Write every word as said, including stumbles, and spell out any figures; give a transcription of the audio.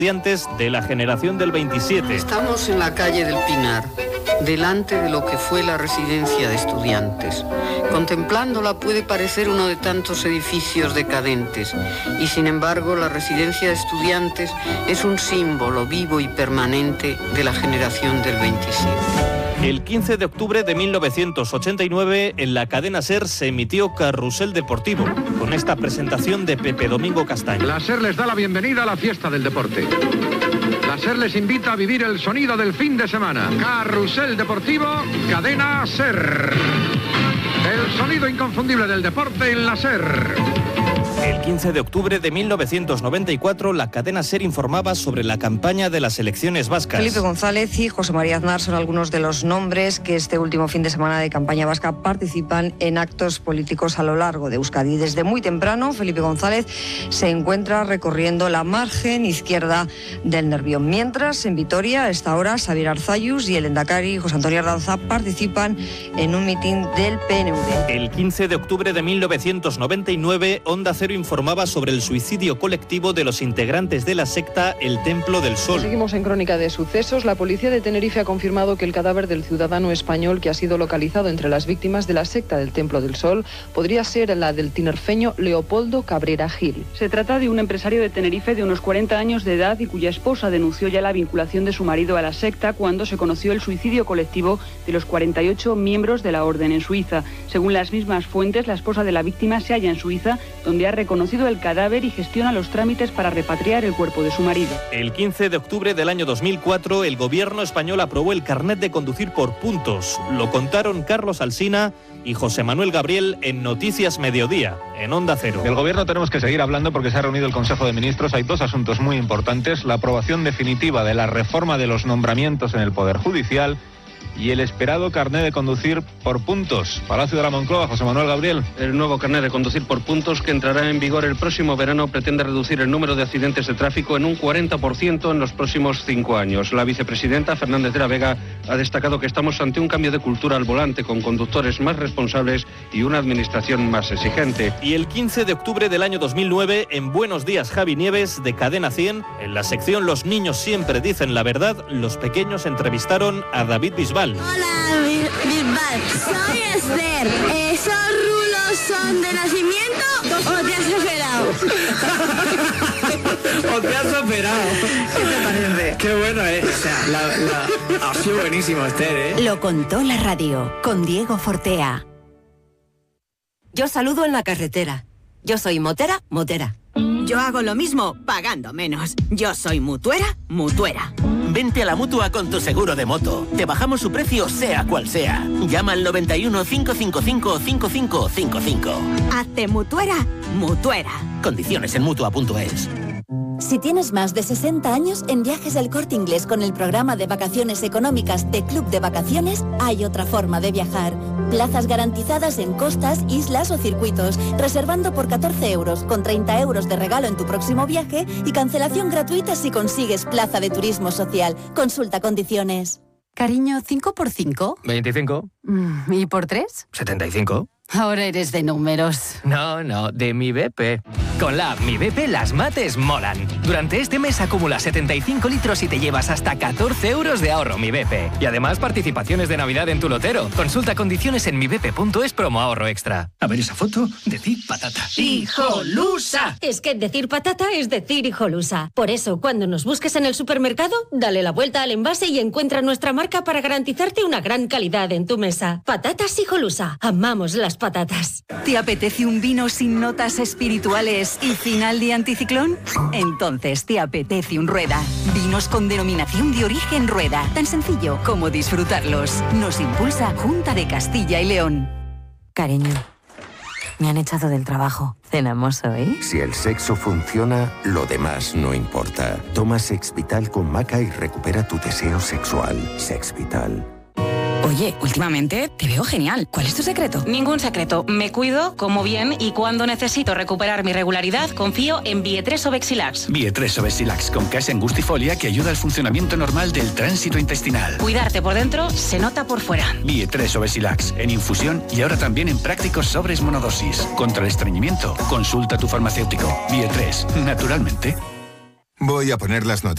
estudiantes de la generación del veintisiete. Estamos en la calle del Pinar, delante de lo que fue la residencia de estudiantes. Contemplándola puede parecer uno de tantos edificios decadentes, y sin embargo la residencia de estudiantes es un símbolo vivo y permanente de la generación del veintisiete. El quince de octubre de mil novecientos ochenta y nueve, en la cadena SER se emitió Carrusel Deportivo, con esta presentación de Pepe Domingo Castaño. La SER les da la bienvenida a la fiesta del deporte. La SER les invita a vivir el sonido del fin de semana. Carrusel Deportivo, cadena SER. El sonido inconfundible del deporte en la SER. El quince de octubre de mil novecientos noventa y cuatro, la cadena SER informaba sobre la campaña de las elecciones vascas. Felipe González y José María Aznar son algunos de los nombres que este último fin de semana de campaña vasca participan en actos políticos a lo largo de Euskadi. Desde muy temprano, Felipe González se encuentra recorriendo la margen izquierda del Nervión. Mientras, en Vitoria, a esta hora, Xabier Arzallus y el endacari José Antonio Ardanza participan en un mitin del P N V. El quince de octubre de mil novecientos noventa y nueve, Onda Cero informaba sobre el suicidio colectivo de los integrantes de la secta El Templo del Sol. Seguimos en crónica de sucesos. La policía de Tenerife ha confirmado que el cadáver del ciudadano español que ha sido localizado entre las víctimas de la secta del Templo del Sol podría ser la del tinerfeño Leopoldo Cabrera Gil. Se trata de un empresario de Tenerife de unos cuarenta años de edad y cuya esposa denunció ya la vinculación de su marido a la secta cuando se conoció el suicidio colectivo de los cuarenta y ocho miembros de la orden en Suiza. Según las mismas fuentes, la esposa de la víctima se halla en Suiza, donde ha reconocido el cadáver y gestiona los trámites para repatriar el cuerpo de su marido. El quince de octubre del año dos mil cuatro, el gobierno español aprobó el carnet de conducir por puntos. Lo contaron Carlos Alsina y José Manuel Gabriel en Noticias Mediodía, en Onda Cero. Del gobierno tenemos que seguir hablando porque se ha reunido el Consejo de Ministros. Hay dos asuntos muy importantes: la aprobación definitiva de la reforma de los nombramientos en el Poder Judicial y el esperado carnet de conducir por puntos. Palacio de la Moncloa, José Manuel Gabriel. El nuevo carnet de conducir por puntos, que entrará en vigor el próximo verano, pretende reducir el número de accidentes de tráfico en un cuarenta por ciento en los próximos cinco años. La vicepresidenta Fernández de la Vega ha destacado que estamos ante un cambio de cultura al volante, con conductores más responsables y una administración más exigente. Y el quince de octubre del año dos mil nueve, en Buenos Días Javi Nieves, de Cadena cien, en la sección Los niños siempre dicen la verdad, los pequeños entrevistaron a David Bisbal. Hola, Bisbal. Soy Esther. ¿Esos rulos son de nacimiento o te has operado? ¿O te has operado? ¿Qué te parece? Qué bueno, ¿eh? O sea, la, la... ha sido buenísimo, Esther, ¿eh? Lo contó la radio, con Diego Fortea. Yo saludo en la carretera. Yo soy motera, motera. Yo hago lo mismo, pagando menos. Yo soy mutuera, mutuera. Vente a la Mutua con tu seguro de moto. Te bajamos su precio sea cual sea. Llama al noventa y uno, cinco cinco cinco, cinco cinco cinco cinco. Hazte mutuera, mutuera. Condiciones en mutua punto es. Si tienes más de sesenta años, en Viajes del Corte Inglés con el programa de vacaciones económicas de Club de Vacaciones, hay otra forma de viajar. Plazas garantizadas en costas, islas o circuitos, reservando por catorce euros, con treinta euros de regalo en tu próximo viaje y cancelación gratuita si consigues plaza de turismo social. Consulta condiciones. Cariño, ¿cinco por cinco? veinticinco. ¿Y por tres? setenta y cinco. Ahora eres de números. No, no, de Mi B P. Con la app Mi B P las mates molan. Durante este mes acumula setenta y cinco litros y te llevas hasta catorce euros de ahorro Mi B P. Y además participaciones de Navidad en tu lotero. Consulta condiciones en mi b p punto es promo ahorro extra. A ver esa foto, decir patata. ¡Hijolusa! Es que decir patata es decir hijolusa. Por eso, cuando nos busques en el supermercado, dale la vuelta al envase y encuentra nuestra marca para garantizarte una gran calidad en tu mesa. Patatas Hijolusa. Amamos las patatas. ¿Te apetece un vino sin notas espirituales y final de anticiclón? Entonces te apetece un Rueda. Vinos con denominación de origen Rueda. Tan sencillo como disfrutarlos. Nos impulsa Junta de Castilla y León. Cariño, me han echado del trabajo. ¿Cenamos hoy? Si el sexo funciona, lo demás no importa. Toma Sexvital con maca y recupera tu deseo sexual. Sexvital. Oye, últimamente te veo genial. ¿Cuál es tu secreto? Ningún secreto. Me cuido, como bien y cuando necesito recuperar mi regularidad, confío en Bietres o Bexilax. Bietres o Bexilax con casa angustifolia que ayuda al funcionamiento normal del tránsito intestinal. Cuidarte por dentro se nota por fuera. Bietres o Bexilax en infusión y ahora también en prácticos sobres monodosis. Contra el estreñimiento, consulta a tu farmacéutico. Bietres, naturalmente. Voy a poner las noticias.